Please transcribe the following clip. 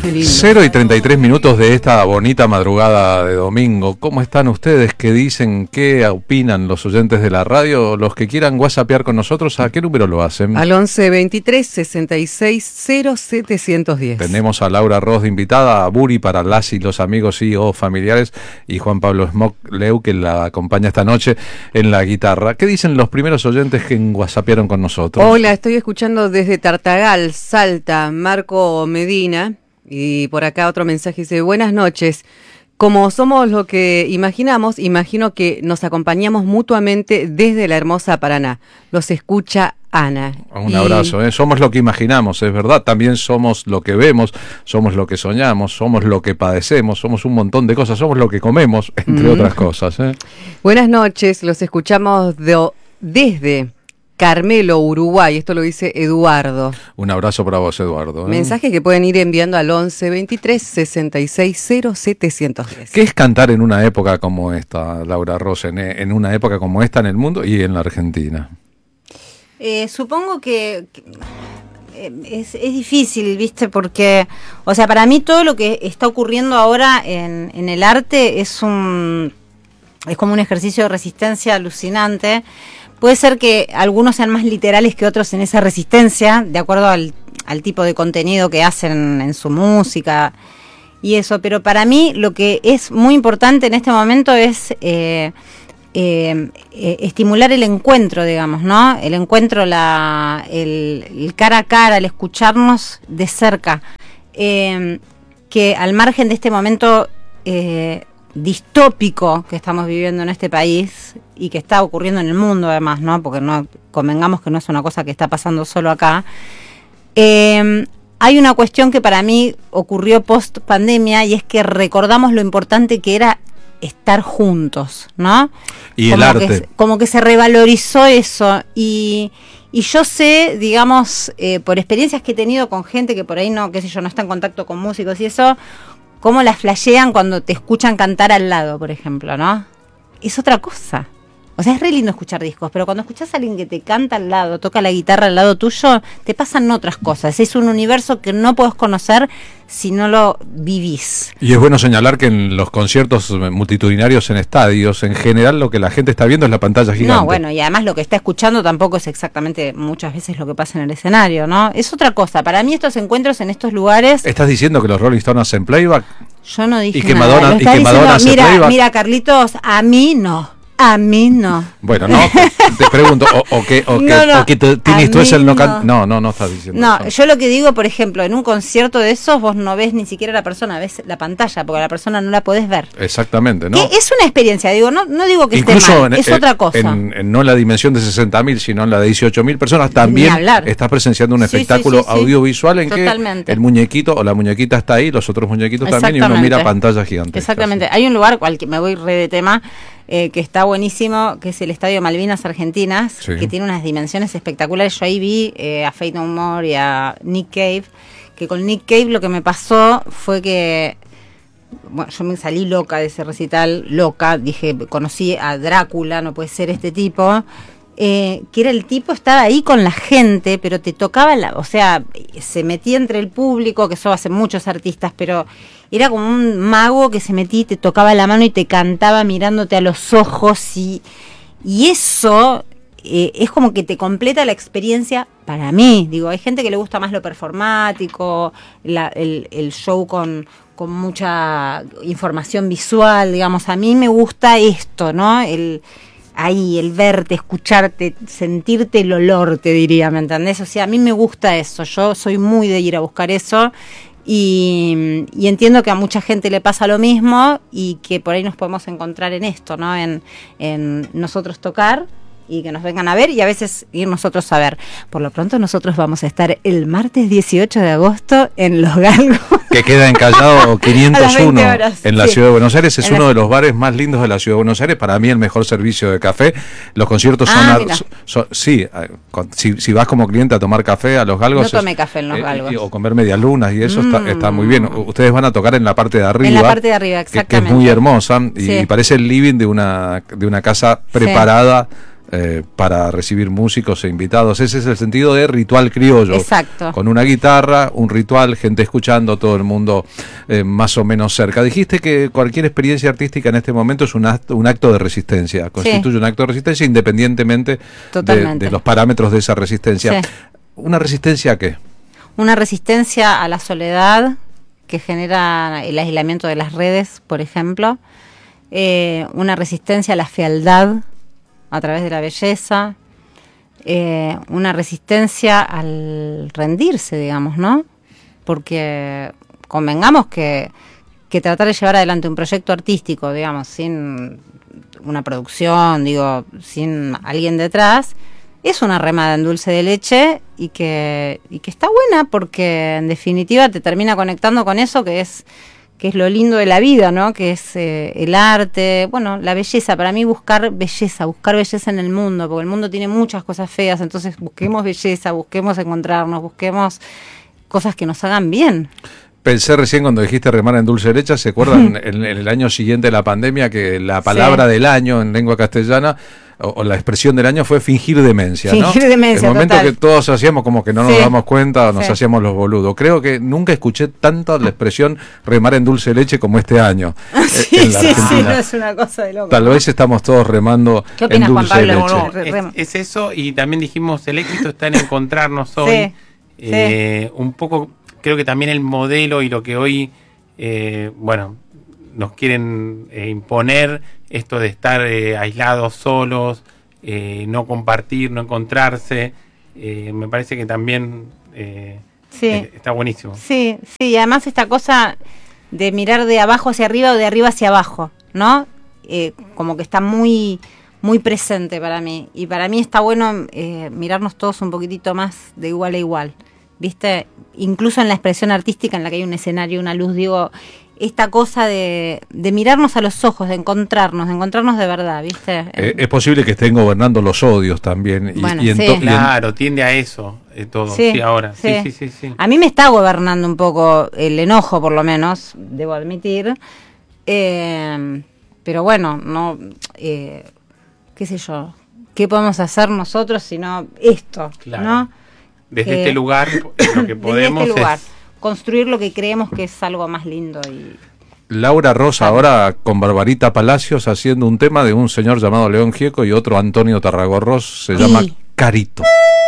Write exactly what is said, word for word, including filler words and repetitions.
Qué lindo. cero y treinta y tres minutos de esta bonita madrugada de domingo. ¿Cómo están ustedes? ¿Qué dicen? ¿Qué opinan los oyentes de la radio? Los que quieran whatsappear con nosotros, ¿a qué número lo hacen? Al once veintitrés sesenta y seis cero setecientos diez. Tenemos a Laura Ross de invitada, a Buri para las y los amigos y o familiares, y Juan Pablo Smocleu, que la acompaña esta noche en la guitarra. ¿Qué dicen los primeros oyentes que whatsappearon con nosotros? Hola, estoy escuchando desde Tartagal, Salta, Marco Medina. Y por acá otro mensaje dice: buenas noches. Como somos lo que imaginamos, imagino que nos acompañamos mutuamente desde la hermosa Paraná. Los escucha Ana. Un y... abrazo, ¿eh? Somos lo que imaginamos, es verdad. También somos lo que vemos, somos lo que soñamos, somos lo que padecemos, somos un montón de cosas, somos lo que comemos, entre mm. otras cosas, ¿eh? Buenas noches, los escuchamos de, desde Carmelo, Uruguay. Esto lo dice Eduardo. Un abrazo para vos, Eduardo, ¿eh? Mensajes que pueden ir enviando al once veintitrés sesenta y seis cero setecientos diez. ¿Qué es cantar en una época como esta, Laura Ross, en, en una época como esta en el mundo y en la Argentina? Eh, supongo que, que es, es difícil, ¿viste? Porque, o sea, para mí todo lo que está ocurriendo ahora en, en el arte es un es como un ejercicio de resistencia alucinante. Puede ser que algunos sean más literales que otros en esa resistencia, de acuerdo al, al tipo de contenido que hacen en su música y eso, pero para mí lo que es muy importante en este momento es eh, eh, eh, estimular el encuentro, digamos, ¿no? El encuentro, la, el, el cara a cara, el escucharnos de cerca, eh, que al margen de este momento eh, distópico que estamos viviendo en este país y que está ocurriendo en el mundo además, ¿no? Porque no convengamos que no es una cosa que está pasando solo acá. Eh, hay una cuestión que para mí ocurrió post pandemia y es que recordamos lo importante que era estar juntos, ¿no? Y como el arte. Que, como que se revalorizó eso y, y yo sé, digamos, eh, por experiencias que he tenido con gente que por ahí no, qué sé yo, no está en contacto con músicos y eso, cómo las flashean cuando te escuchan cantar al lado, por ejemplo, ¿no? Es otra cosa. O sea, es re lindo escuchar discos, pero cuando escuchás a alguien que te canta al lado, toca la guitarra al lado tuyo, te pasan otras cosas. Es un universo que no podés conocer si no lo vivís. Y es bueno señalar que en los conciertos multitudinarios en estadios, en general, lo que la gente está viendo es la pantalla gigante. No, bueno, y además lo que está escuchando tampoco es exactamente muchas veces lo que pasa en el escenario, ¿no? Es otra cosa. Para mí estos encuentros en estos lugares... ¿Estás diciendo que los Rolling Stones hacen playback? Yo no dije y que nada. Madonna, y que diciendo, Madonna hace mira, playback. Mira, Carlitos, a mí no. A mí no. Bueno, no, te pregunto, o, o que, o que, no, no, o que te, tienes tú es el no no. can... No, no, no estás diciendo No, eso. yo lo que digo, por ejemplo, en un concierto de esos vos no ves ni siquiera la persona, ves la pantalla, porque la persona no la podés ver. Exactamente, ¿no? Que es una experiencia, digo, no, no digo que Incluso esté mal, en, es en, otra cosa. En, en, no en la dimensión de sesenta mil, sino en la de dieciocho mil personas, también estás presenciando un sí, espectáculo sí, sí, sí, audiovisual en totalmente. Que el muñequito o la muñequita está ahí, los otros muñequitos también, y uno mira pantalla gigante. Exactamente, hay un lugar, cual que me voy re de tema, Eh, que está buenísimo, que es el Estadio Malvinas Argentinas, sí. Que tiene unas dimensiones espectaculares. Yo ahí vi eh, a Faith No More y a Nick Cave, que con Nick Cave lo que me pasó fue que, bueno, yo me salí loca de ese recital, loca, dije, conocí a Drácula, no puede ser este tipo, eh, que era el tipo, estaba ahí con la gente, pero te tocaba, la, o sea, se metía entre el público, que eso hacen muchos artistas, pero era como un mago que se metía y te tocaba la mano y te cantaba mirándote a los ojos y, y eso eh, es como que te completa la experiencia para mí. Digo, hay gente que le gusta más lo performático, la, el, el show con, con mucha información visual, digamos. A mí me gusta esto, ¿no? El ahí, el verte, escucharte, sentirte el olor, te diría, ¿me entendés? O sea, a mí me gusta eso, yo soy muy de ir a buscar eso. Y, y entiendo que a mucha gente le pasa lo mismo y que por ahí nos podemos encontrar en esto, ¿no? En, en nosotros tocar y que nos vengan a ver y a veces ir nosotros a ver. Por lo pronto nosotros vamos a estar el martes dieciocho de agosto en Los Galgos. Que queda en Callao quinientos uno horas, en la sí. ciudad de Buenos Aires. Es en uno la... de los bares más lindos de la ciudad de Buenos Aires. Para mí el mejor servicio de café. Los conciertos ah, son, son, son... Sí, con, si, si vas como cliente a tomar café a Los Galgos... No tomé café en Los Galgos. Eh, o comer medialunas y eso mm. está, está muy bien. Ustedes van a tocar en la parte de arriba. En la parte de arriba, exactamente. Que, que es muy hermosa y, sí. y parece el living de una, de una casa preparada... Sí. eh, para recibir músicos e invitados. Ese es el sentido de ritual criollo. Exacto. Con una guitarra, un ritual, gente escuchando, todo el mundo eh, más o menos cerca. Dijiste que cualquier experiencia artística en este momento es un acto, un acto de resistencia, constituye sí. un acto de resistencia independientemente de, de los parámetros de esa resistencia. Sí. ¿Una resistencia a qué? Una resistencia a la soledad que genera el aislamiento de las redes, por ejemplo. Eh, una resistencia a la fealdad a través de la belleza, eh, una resistencia al rendirse, digamos, ¿no? Porque convengamos que, que tratar de llevar adelante un proyecto artístico, digamos, sin una producción, digo, sin alguien detrás, es una remada en dulce de leche y que, y que está buena porque en definitiva te termina conectando con eso que es que es lo lindo de la vida, ¿no? Que es eh, el arte, bueno, la belleza. Para mí buscar belleza, buscar belleza en el mundo, porque el mundo tiene muchas cosas feas, entonces busquemos belleza, busquemos encontrarnos, busquemos cosas que nos hagan bien. Pensé recién cuando dijiste remar en dulce de leche, ¿se acuerdan en, en el año siguiente de la pandemia que la palabra sí. del año en lengua castellana o, o la expresión del año fue fingir demencia, fingir ¿no? Fingir demencia, el momento total. que todos hacíamos como que no nos sí. damos cuenta o nos sí. hacíamos los boludos. Creo que nunca escuché tanto la expresión remar en dulce de leche como este año. sí, en la sí, Argentina. sí, no es una cosa de loco. Tal ¿no? vez estamos todos remando ¿Qué en opinas, dulce Juan de Pablo? leche. No, es, es eso, y también dijimos, el éxito está en encontrarnos hoy. Sí. Eh, sí. Un poco, creo que también el modelo y lo que hoy, eh, bueno, nos quieren eh, imponer, esto de estar eh, aislados, solos, eh, no compartir, no encontrarse, eh, me parece que también eh, sí. eh, está buenísimo. Sí, sí, y además esta cosa de mirar de abajo hacia arriba o de arriba hacia abajo, ¿no? Eh, como que está muy, muy presente para mí. Y para mí está bueno eh, mirarnos todos un poquitito más de igual a igual, ¿viste? Incluso en la expresión artística en la que hay un escenario, una luz, digo, esta cosa de, de mirarnos a los ojos, de encontrarnos, de encontrarnos de verdad, ¿viste? Eh, es posible que estén gobernando los odios también. Y, bueno, y en sí. to- Claro, tiende a eso eh, todo, sí, sí ahora. Sí. Sí, sí, sí, sí. A mí me está gobernando un poco el enojo, por lo menos, debo admitir. Eh, pero bueno, no, eh, qué sé yo, ¿qué podemos hacer nosotros sino esto, claro. ¿no? Desde Eh, este lugar, lo que podemos desde este lugar, es construir lo que creemos que es algo más lindo. Y Laura Rosa ahora con Barbarita Palacios haciendo un tema de un señor llamado León Gieco y otro Antonio Tarragorros, se llama y... Carito.